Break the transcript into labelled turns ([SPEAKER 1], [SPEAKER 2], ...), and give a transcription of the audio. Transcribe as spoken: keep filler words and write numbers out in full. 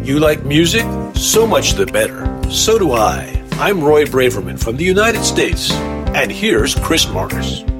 [SPEAKER 1] You like music? So much the better. So do I. I'm Roy Braverman from the United States. And here's Chris Morris.